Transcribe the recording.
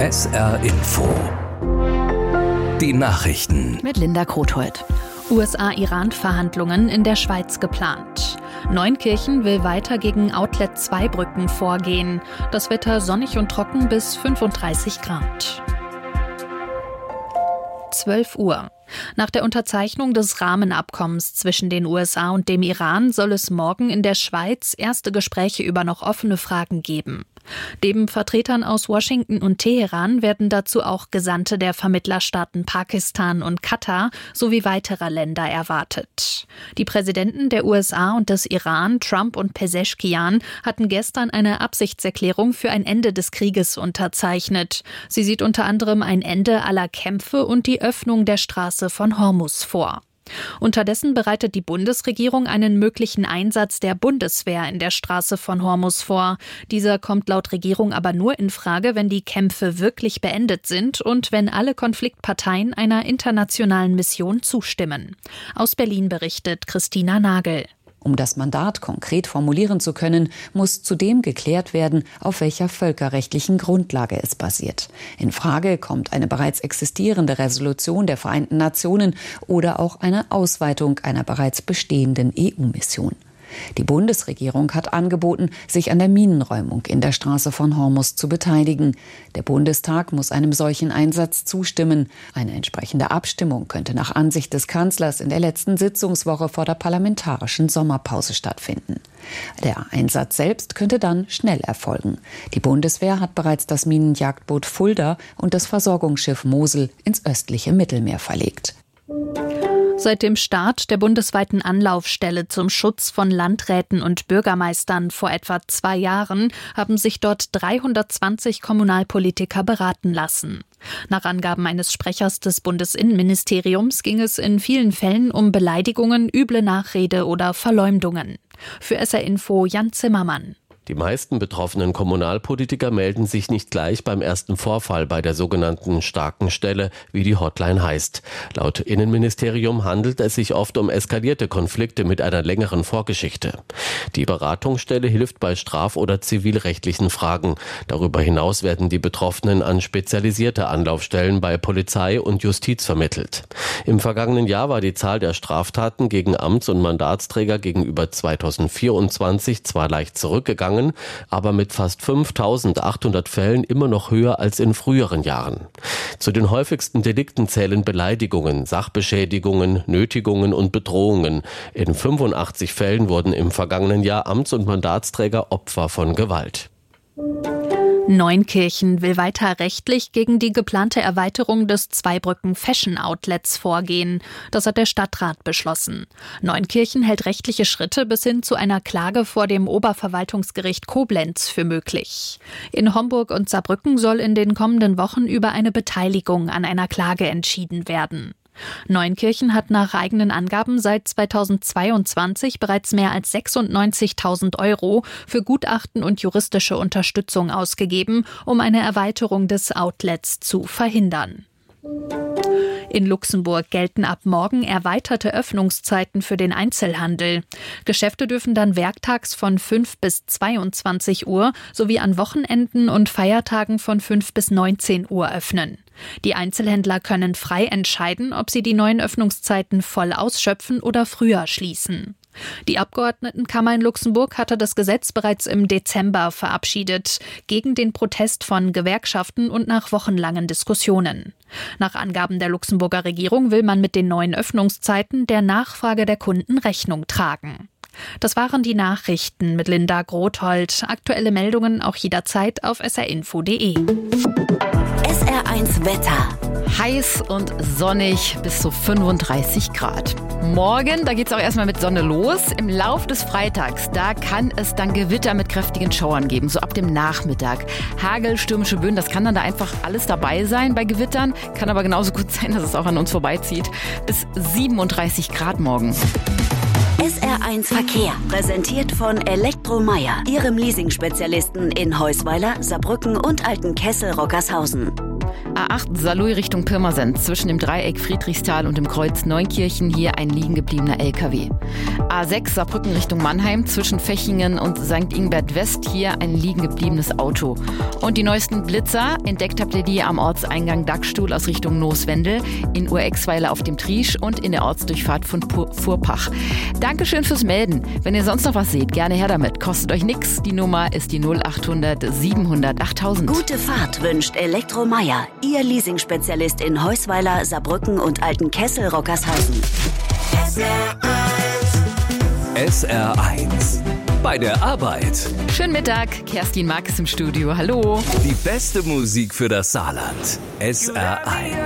SR Info. Die Nachrichten. Mit Linda Krothold. USA-Iran-Verhandlungen in der Schweiz geplant. Neunkirchen will weiter gegen Outlet-2-Brücken vorgehen. Das Wetter sonnig und trocken bis 35 Grad. 12 Uhr. Nach der Unterzeichnung des Rahmenabkommens zwischen den USA und dem Iran soll es morgen in der Schweiz erste Gespräche über noch offene Fragen geben. Neben Vertretern aus Washington und Teheran werden dazu auch Gesandte der Vermittlerstaaten Pakistan und Katar sowie weiterer Länder erwartet. Die Präsidenten der USA und des Iran, Trump und Pezeshkian, hatten gestern eine Absichtserklärung für ein Ende des Krieges unterzeichnet. Sie sieht unter anderem ein Ende aller Kämpfe und die Öffnung der Straße von Hormuz vor. Unterdessen bereitet die Bundesregierung einen möglichen Einsatz der Bundeswehr in der Straße von Hormuz vor. Dieser kommt laut Regierung aber nur in Frage, wenn die Kämpfe wirklich beendet sind und wenn alle Konfliktparteien einer internationalen Mission zustimmen. Aus Berlin berichtet Christina Nagel. Um das Mandat konkret formulieren zu können, muss zudem geklärt werden, auf welcher völkerrechtlichen Grundlage es basiert. In Frage kommt eine bereits existierende Resolution der Vereinten Nationen oder auch eine Ausweitung einer bereits bestehenden EU-Mission. Die Bundesregierung hat angeboten, sich an der Minenräumung in der Straße von Hormuz zu beteiligen. Der Bundestag muss einem solchen Einsatz zustimmen. Eine entsprechende Abstimmung könnte nach Ansicht des Kanzlers in der letzten Sitzungswoche vor der parlamentarischen Sommerpause stattfinden. Der Einsatz selbst könnte dann schnell erfolgen. Die Bundeswehr hat bereits das Minenjagdboot Fulda und das Versorgungsschiff Mosel ins östliche Mittelmeer verlegt. Seit dem Start der bundesweiten Anlaufstelle zum Schutz von Landräten und Bürgermeistern vor etwa 2 Jahren haben sich dort 320 Kommunalpolitiker beraten lassen. Nach Angaben eines Sprechers des Bundesinnenministeriums ging es in vielen Fällen um Beleidigungen, üble Nachrede oder Verleumdungen. Für SR Info Jan Zimmermann. Die meisten betroffenen Kommunalpolitiker melden sich nicht gleich beim ersten Vorfall bei der sogenannten starken Stelle, wie die Hotline heißt. Laut Innenministerium handelt es sich oft um eskalierte Konflikte mit einer längeren Vorgeschichte. Die Beratungsstelle hilft bei straf- oder zivilrechtlichen Fragen. Darüber hinaus werden die Betroffenen an spezialisierte Anlaufstellen bei Polizei und Justiz vermittelt. Im vergangenen Jahr war die Zahl der Straftaten gegen Amts- und Mandatsträger gegenüber 2024 zwar leicht zurückgegangen, aber mit fast 5.800 Fällen immer noch höher als in früheren Jahren. Zu den häufigsten Delikten zählen Beleidigungen, Sachbeschädigungen, Nötigungen und Bedrohungen. In 85 Fällen wurden im vergangenen Jahr Amts- und Mandatsträger Opfer von Gewalt. Neunkirchen will weiter rechtlich gegen die geplante Erweiterung des Zweibrücken Fashion Outlets vorgehen. Das hat der Stadtrat beschlossen. Neunkirchen hält rechtliche Schritte bis hin zu einer Klage vor dem Oberverwaltungsgericht Koblenz für möglich. In Homburg und Saarbrücken soll in den kommenden Wochen über eine Beteiligung an einer Klage entschieden werden. Neunkirchen hat nach eigenen Angaben seit 2022 bereits mehr als 96.000 € für Gutachten und juristische Unterstützung ausgegeben, um eine Erweiterung des Outlets zu verhindern. In Luxemburg gelten ab morgen erweiterte Öffnungszeiten für den Einzelhandel. Geschäfte dürfen dann werktags von 5 bis 22 Uhr sowie an Wochenenden und Feiertagen von 5 bis 19 Uhr öffnen. Die Einzelhändler können frei entscheiden, ob sie die neuen Öffnungszeiten voll ausschöpfen oder früher schließen. Die Abgeordnetenkammer in Luxemburg hatte das Gesetz bereits im Dezember verabschiedet, gegen den Protest von Gewerkschaften und nach wochenlangen Diskussionen. Nach Angaben der Luxemburger Regierung will man mit den neuen Öffnungszeiten der Nachfrage der Kunden Rechnung tragen. Das waren die Nachrichten mit Linda Krothold. Aktuelle Meldungen auch jederzeit auf srinfo.de. SR1 Wetter. Heiß und sonnig bis zu 35 Grad. Morgen, da geht's auch erstmal mit Sonne los. Im Lauf des Freitags, da kann es dann Gewitter mit kräftigen Schauern geben, so ab dem Nachmittag. Hagel, stürmische Böen, das kann dann da einfach alles dabei sein bei Gewittern. Kann aber genauso gut sein, dass es auch an uns vorbeizieht. Bis 37 Grad morgen. SR1 Verkehr, präsentiert von Elektromeier, Ihrem Leasing-Spezialisten in Heusweiler, Saarbrücken und Altenkessel-Rockershausen. A8 Saarlouis Richtung Pirmasens zwischen dem Dreieck Friedrichsthal und dem Kreuz Neunkirchen hier ein liegen gebliebener LKW. A6 Saarbrücken Richtung Mannheim zwischen Fechingen und St. Ingbert West hier ein liegen gebliebenes Auto. Und die neuesten Blitzer, entdeckt habt ihr die am Ortseingang Dachstuhl aus Richtung Nooswendel, in Urexweiler auf dem Triesch und in der Ortsdurchfahrt von Furpach. Dankeschön fürs Melden. Wenn ihr sonst noch was seht, gerne her damit. Kostet euch nix. Die Nummer ist die 0800 700 8000. Gute Fahrt wünscht Elektromeier, Ihr Leasing-Spezialist in Heusweiler, Saarbrücken und Altenkessel-Rockershausen. SR1 bei der Arbeit. Schönen Mittag, Kerstin Mark ist im Studio. Hallo. Die beste Musik für das Saarland. SR1.